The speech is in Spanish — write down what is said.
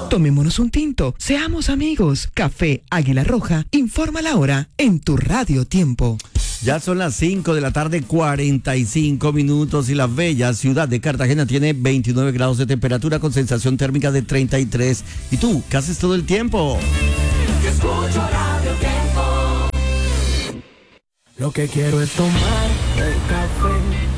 Tomémonos un tinto, seamos amigos. Café Águila Roja, informa la hora en tu Radio Tiempo. Ya son las 5 de la tarde, 45 minutos, y la bella ciudad de Cartagena tiene 29 grados de temperatura con sensación térmica de 33. ¿Y tú, qué haces todo el tiempo? Yo escucho Radio Tiempo. Lo que quiero es tomar el café